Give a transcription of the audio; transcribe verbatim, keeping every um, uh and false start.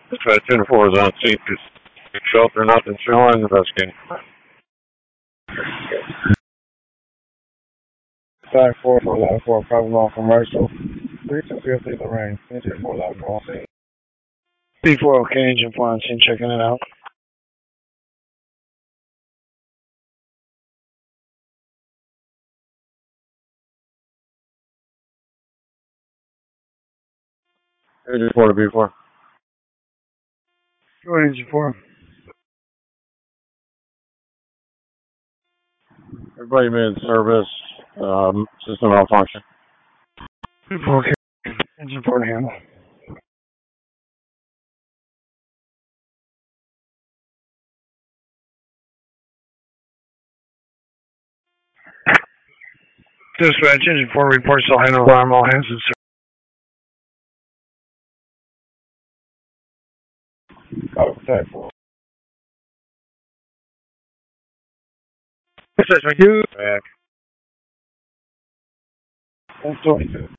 Dispatch ten four is on scene. Shelter, nothing showing. Investigating. Five four four eleven four, probably long commercial. Three two fifty Lorraine. Engine four eleven on scene. C four okay, engine four on scene, checking it out. Engine four to B four. Go ahead, engine four. Everybody made service. Um, system malfunction. C four okay, engine four to handle. Dispatch, engine four reports all handle alarm, all hands in service. Contact four. Dispatch, thank you. Back. That's twenty-two.